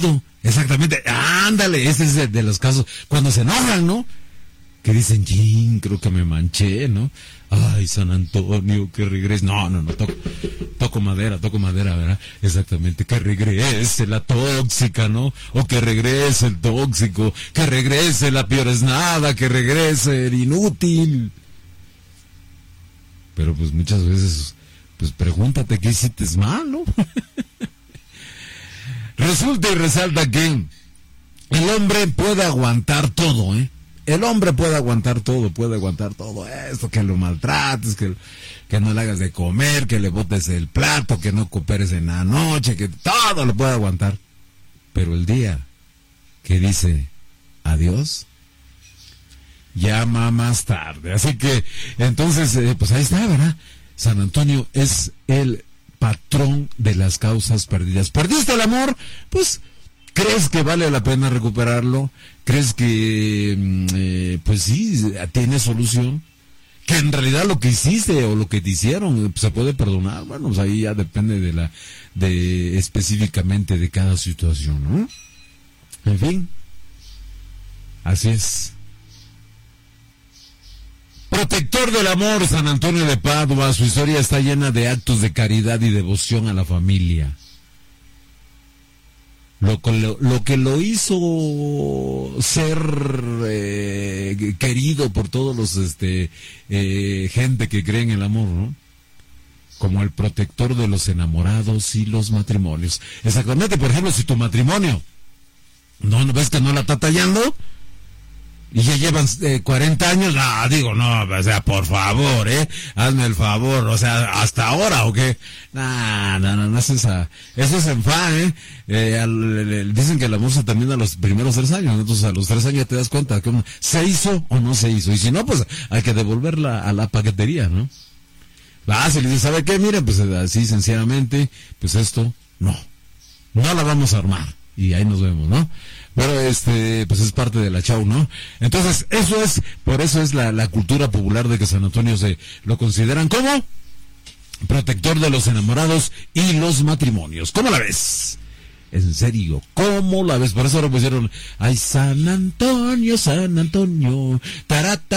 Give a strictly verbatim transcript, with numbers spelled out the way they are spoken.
bonito. Exactamente, ándale, ese es de, de los casos, cuando se enojan, ¿no? Que dicen, chin, creo que me manché, ¿no? Ay, San Antonio, que regrese. No, no, no, toco, toco madera, toco madera, ¿verdad? Exactamente, que regrese la tóxica, ¿no? O que regrese el tóxico, que regrese la peor es nada, que regrese el inútil. Pero pues muchas veces, pues pregúntate qué hiciste mal, ¿no? Resulta y resalta que el hombre puede aguantar todo, ¿eh? El hombre puede aguantar todo, puede aguantar todo esto, que lo maltrates, que, que no le hagas de comer, que le botes el plato, que no cooperes en la noche, que todo lo puede aguantar. Pero el día que dice adiós, llama más tarde. Así que, entonces, eh, pues ahí está, ¿verdad? San Antonio es el patrón de las causas perdidas. ¿Perdiste el amor? Pues, ¿crees que vale la pena recuperarlo? ¿Crees que, eh, pues sí, tiene solución? Que en realidad lo que hiciste o lo que te hicieron se puede perdonar. Bueno, pues ahí ya depende de la, de específicamente de cada situación, ¿no? En fin, así es. Protector del amor, San Antonio de Padua, su historia está llena de actos de caridad y devoción a la familia. Lo, lo, lo que lo hizo ser eh, querido por todos los, este, eh, gente que cree en el amor, ¿no? Como el protector de los enamorados y los matrimonios. Exactamente, por ejemplo, si tu matrimonio, ¿no, no ves que no la está tallando? Y ya llevan eh, cuarenta años, no, digo, no, o sea, por favor, eh, hazme el favor, o sea, ¿hasta ahora o qué? No, no, no, no es esa, eso es en fa, eh, eh al, el, dicen que el amor se termina a los primeros tres años, entonces a los tres años te das cuenta que se hizo o no se hizo, y si no, pues hay que devolverla a la paquetería, ¿no? Vas y le dices, ¿sabe qué? Miren, pues así, sencillamente, pues esto, no, no la vamos a armar, y ahí nos vemos, ¿no? Pero este, pues es parte de la chau, ¿no? Entonces, eso es, por eso es la, la cultura popular de que San Antonio se lo consideran como protector de los enamorados y los matrimonios. ¿Cómo la ves? En serio, ¿cómo la ves? Por eso ahora pusieron, ay, San Antonio, San Antonio, tarata.